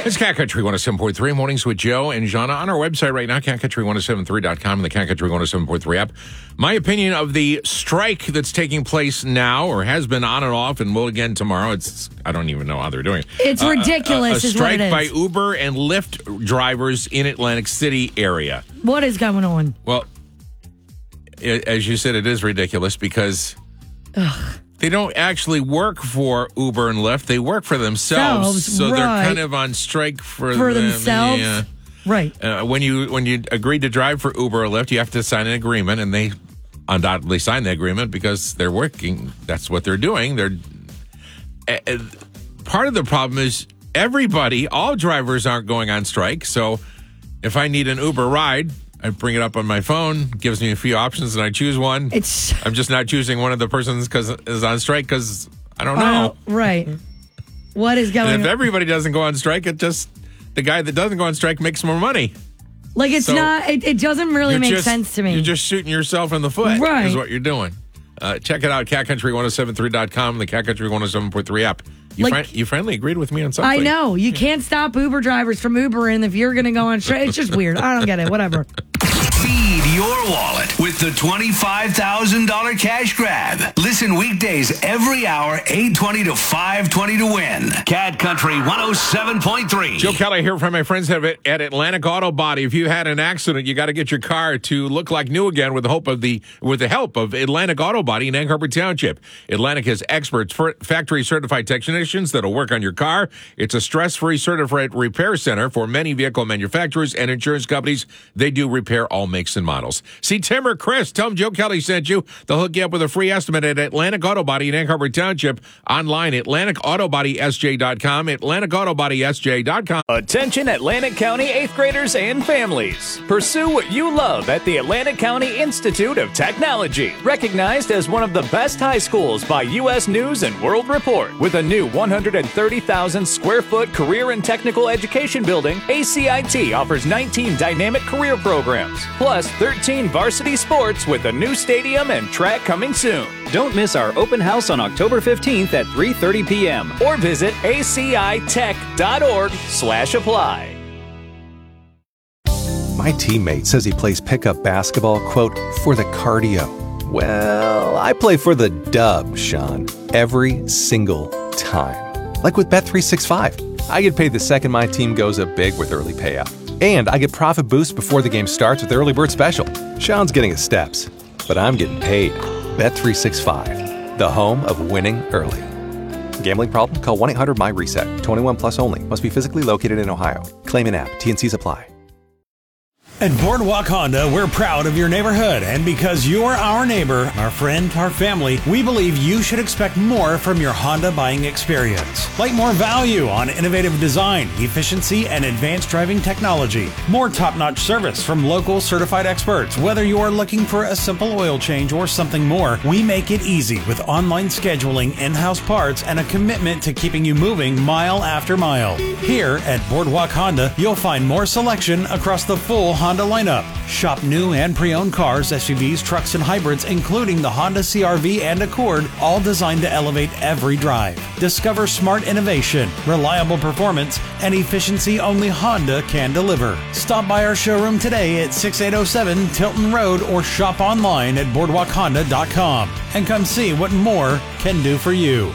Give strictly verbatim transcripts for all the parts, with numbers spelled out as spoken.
It's Cat Country one oh seven point three, Mornings with Joe and Jana. On our website right now, cat country ten seventy-three dot com and the Cat Country one oh seven point three app. My opinion of the strike that's taking place now, or has been on and off, and will again tomorrow. It's I don't even know how they're doing it. It's uh, ridiculous, a, a is what strike it is. by Uber and Lyft drivers in Atlantic City area. What is going on? Well, it, as you said, it is ridiculous because... Ugh. They don't actually work for Uber and Lyft. They work for themselves. Selves, so right. they're kind of on strike for, For them. themselves? Yeah. Right. Uh, when you when you agree to drive for Uber or Lyft, you have to sign an agreement, and they undoubtedly sign the agreement because they're working. That's what they're doing. They're uh, part of the problem is everybody, all drivers aren't going on strike. So if I need an Uber ride, I bring it up on my phone, gives me a few options, and I choose one. It's I'm just not choosing one of the persons because is on strike because I don't know. Uh, right. What is going on? And if everybody doesn't go on strike, it just the guy that doesn't go on strike makes more money. Like it's So not. It, it doesn't really make just, sense to me. You're just shooting yourself in the foot. Right. Is what you're doing. Uh, check it out, cat country ten seventy-three dot com, the Cat Country one oh seven point three app. You, Like- fin- you finally agreed with me on something. I know. You can't stop Uber drivers from Ubering if you're going to go on straight. It's just weird. I don't get it. Whatever. Feed your wallet with the twenty-five thousand dollars cash grab. Listen weekdays every hour, eight twenty to five twenty to win. Cat Country one oh seven point three. Joe Kelly here from my friends at at Atlantic Auto Body. If you had an accident, you got to get your car to look like new again with the hope of the with the help of Atlantic Auto Body in Egg Harbor Township. Atlantic has experts, factory certified technicians that'll work on your car. It's a stress-free certified repair center for many vehicle manufacturers and insurance companies. They do repair all makes and models. See Tim or Chris, tell them Joe Kelly sent you. They'll hook you up with a free estimate at Atlantic Auto Body in Egg Harbor Township. Online, Atlantic Auto Body S J dot com, Atlantic Auto Body S J dot com. Attention Atlantic County eighth graders and families. Pursue what you love at the Atlantic County Institute of Technology. Recognized as one of the best high schools by U S News and World Report. With a new one hundred thirty thousand square foot career and technical education building, A C I T offers nineteen dynamic career programs, plus thirteen varsity sports with a new stadium and track coming soon. Don't miss our open house on October fifteenth at three thirty p.m. or visit A C I tech dot org slash apply. My teammate says he plays pickup basketball, quote, for the cardio. Well, I play for the dub, Sean, every single time. Like with Bet three sixty-five. I get paid the second my team goes up big with early payout. And I get profit boosts before the game starts with Early Bird Special. Sean's getting his steps, but I'm getting paid. Bet three sixty-five, the home of winning early. Gambling problem? Call one eight hundred my reset. twenty-one plus only. Must be physically located in Ohio. Claim in app. T N Cs apply. At Boardwalk Honda, we're proud of your neighborhood, and because you're our neighbor, our friend, our family, we believe you should expect more from your Honda buying experience. Like more value on innovative design, efficiency, and advanced driving technology. More top-notch service from local certified experts. Whether you are looking for a simple oil change or something more, we make it easy with online scheduling, in-house parts, and a commitment to keeping you moving mile after mile. Here at Boardwalk Honda, you'll find more selection across the full Honda lineup. Shop new and pre-owned cars, S U Vs, trucks, and hybrids, including the Honda C R V and Accord, all designed to elevate every drive. Discover smart innovation, reliable performance, and efficiency only Honda can deliver. Stop by our showroom today at sixty-eight oh seven Tilton Road or shop online at boardwalk honda dot com and come see what more can do for you.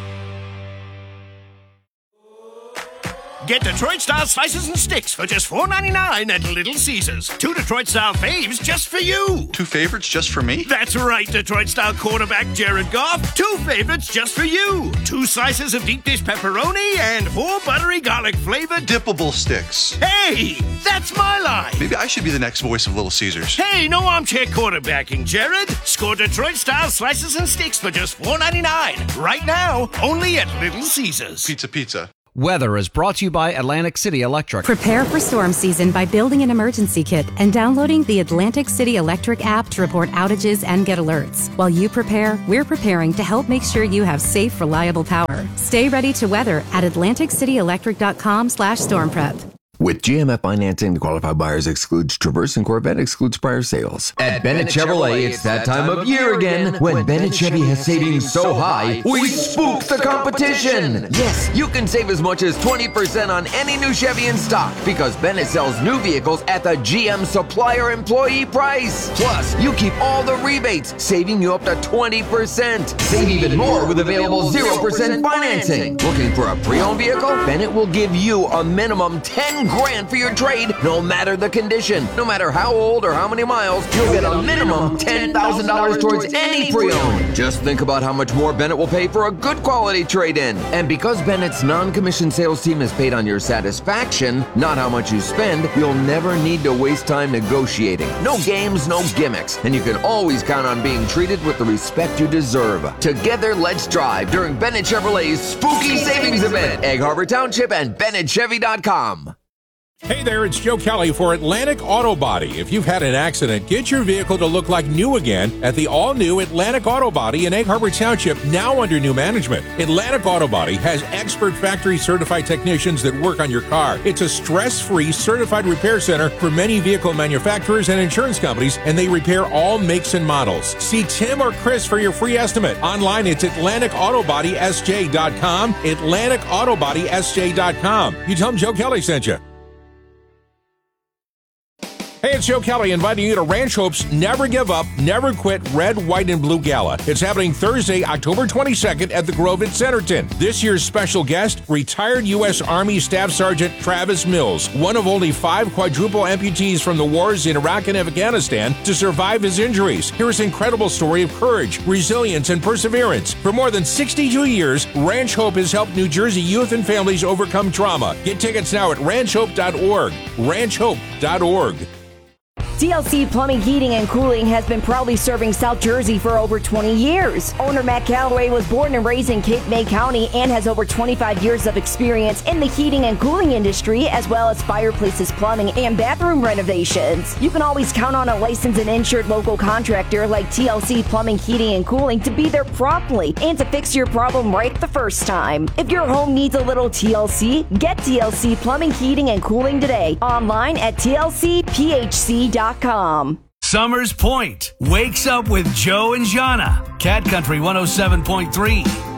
Get Detroit-style slices and sticks for just four ninety-nine at Little Caesars. Two Detroit-style faves just for you. Two favorites just for me? That's right, Detroit-style quarterback Jared Goff. Two favorites just for you. Two slices of deep dish pepperoni and four buttery garlic-flavored dippable sticks. Hey, that's my line. Maybe I should be the next voice of Little Caesars. Hey, no armchair quarterbacking, Jared. Score Detroit-style slices and sticks for just four ninety-nine. Right now, only at Little Caesars. Pizza, pizza. Weather is brought to you by Atlantic City Electric. Prepare for storm season by building an emergency kit and downloading the Atlantic City Electric app to report outages and get alerts. While you prepare, we're preparing to help make sure you have safe, reliable power. Stay ready to weather at atlantic city electric dot com slash storm prep. With G M F financing, the qualified buyers excludes Traverse and Corvette excludes prior sales. At Bennett Chevrolet, it's that time of year again. When Bennett Chevy has savings so high, we spook the competition. Yes, you can save as much as twenty percent on any new Chevy in stock because Bennett sells new vehicles at the G M supplier employee price. Plus, you keep all the rebates, saving you up to twenty percent. Save even more with available zero percent financing. Looking for a pre-owned vehicle? Bennett will give you a minimum ten grand for your trade, no matter the condition. No matter how old or how many miles, you'll get a minimum ten thousand dollars towards any pre-owned. Just think about how much more Bennett will pay for a good quality trade-in. And because Bennett's non-commissioned sales team is paid on your satisfaction, not how much you spend, you'll never need to waste time negotiating. No games, no gimmicks, and you can always count on being treated with the respect you deserve. Together, let's drive during Bennett Chevrolet's Spooky Savings Event. Egg Harbor Township and Bennett Chevy dot com. Hey there, it's Joe Kelly for Atlantic Auto Body. If you've had an accident, get your vehicle to look like new again at the all-new Atlantic Auto Body in Egg Harbor Township, now under new management. Atlantic Auto Body has expert factory-certified technicians that work on your car. It's a stress-free certified repair center for many vehicle manufacturers and insurance companies, and they repair all makes and models. See Tim or Chris for your free estimate. Online, it's Atlantic Auto Body S J dot com, Atlantic Auto Body S J dot com. You tell them Joe Kelly sent you. Hey, it's Joe Kelly inviting you to Ranch Hope's Never Give Up, Never Quit Red, White, and Blue Gala. It's happening Thursday, October twenty-second at the Grove at Centerton. This year's special guest, retired U S Army Staff Sergeant Travis Mills, one of only five quadruple amputees from the wars in Iraq and Afghanistan to survive his injuries. Here's his incredible story of courage, resilience, and perseverance. For more than sixty-two years, Ranch Hope has helped New Jersey youth and families overcome trauma. Get tickets now at ranch hope dot org. ranch hope dot org. T L C Plumbing, Heating, and Cooling has been proudly serving South Jersey for over twenty years. Owner Matt Calloway was born and raised in Cape May County and has over twenty-five years of experience in the heating and cooling industry, as well as fireplaces, plumbing, and bathroom renovations. You can always count on a licensed and insured local contractor like T L C Plumbing, Heating, and Cooling to be there promptly and to fix your problem right the first time. If your home needs a little T L C, get T L C Plumbing, Heating, and Cooling today. Online at T L C P H C dot com. Summers Point wakes up with Joe and Jana. Cat Country one oh seven point three.